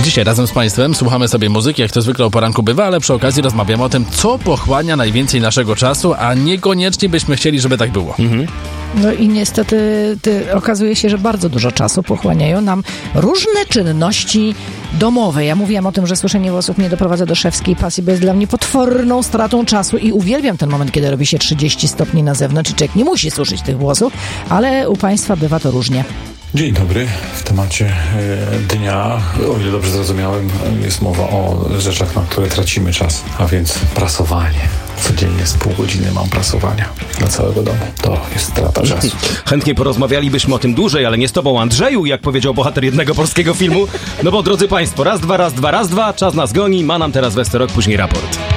Dzisiaj razem z Państwem słuchamy sobie muzyki, jak to zwykle o poranku bywa, ale przy okazji rozmawiamy o tym, co pochłania najwięcej naszego czasu, a niekoniecznie byśmy chcieli, żeby tak było. No i niestety okazuje się, że bardzo dużo czasu pochłaniają nam różne czynności domowe. Ja mówiłam o tym, że suszenie włosów mnie doprowadza do szewskiej pasji, bo jest dla mnie potworną stratą czasu i uwielbiam ten moment, kiedy robi się 30 stopni na zewnątrz i człowiek nie musi suszyć tych włosów, ale u Państwa bywa to różnie. Dzień dobry. W temacie dnia, o ile dobrze zrozumiałem, jest mowa o rzeczach, na które tracimy czas, a więc prasowanie. Codziennie z pół godziny mam prasowania dla całego domu. To jest strata czasu. Chętnie porozmawialibyśmy o tym dłużej, ale nie z tobą, Andrzeju, jak powiedział bohater jednego polskiego filmu. No bo, drodzy Państwo, raz, dwa, czas nas goni, ma nam teraz Westerok, później raport.